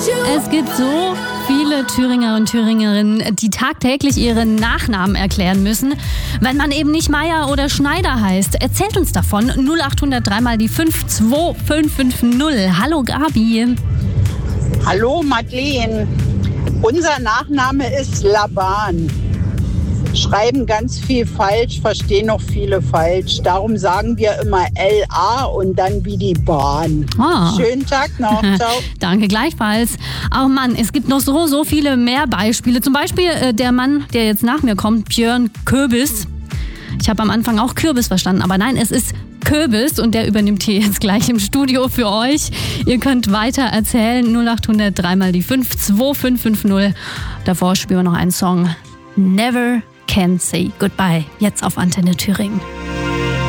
Es gibt so viele Thüringer und Thüringerinnen, die tagtäglich ihren Nachnamen erklären müssen, wenn man eben nicht Meier oder Schneider heißt. Erzählt uns davon 0800 3 die 52550. Hallo Gabi. Hallo Madeleine. Unser Nachname ist Laban. Schreiben ganz viel falsch, verstehen noch viele falsch. Darum sagen wir immer LA und dann wie die Bahn. Oh. Schönen Tag noch. Ciao. Danke gleichfalls. Oh Mann, es gibt noch so viele mehr Beispiele. Zum Beispiel der Mann, der jetzt nach mir kommt, Björn Köbis. Ich habe am Anfang auch Kürbis verstanden, aber nein, es ist Köbis und der übernimmt hier jetzt gleich im Studio für euch. Ihr könnt weiter erzählen. 0800 3 die 52550. Davor spielen wir noch einen Song. Never Can Say Goodbye. Jetzt auf Antenne Thüringen.